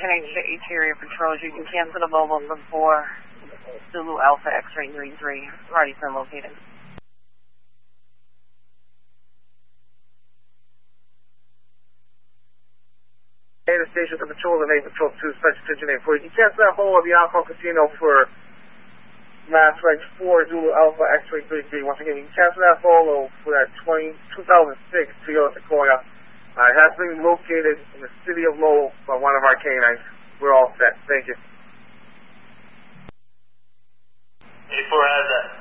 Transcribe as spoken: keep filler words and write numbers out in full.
heading to interior patrols. You can cancel the Volvo for four Zulu Alpha X-ray three three. Already been located. The station for patrol and A Patrol two, Special Attention eight four. You can cancel that whole of the Alcohol Casino for Mass Range four Zulu Alpha X-ray three three. Once again, you can cancel that Volvo for that twenty, two thousand six Toyota Sequoia. Uh, it has been located in the city of Lowell by one of our canines. We're all set. Thank you. eight four has that.